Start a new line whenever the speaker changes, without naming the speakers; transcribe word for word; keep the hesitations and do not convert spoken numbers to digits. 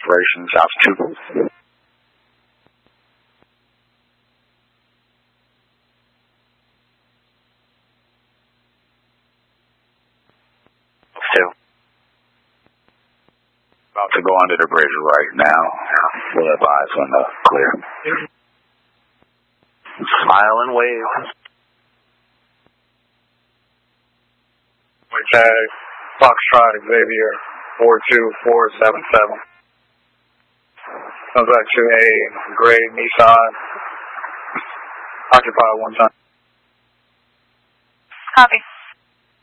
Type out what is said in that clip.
operations, Ops two. Two. About to go under the bridge right now. We'll advise when uh, clear. Smile and wave.
Tag Foxtrot Xavier four two four seven seven. Comes back to a gray Nissan. Occupy one time.
Copy.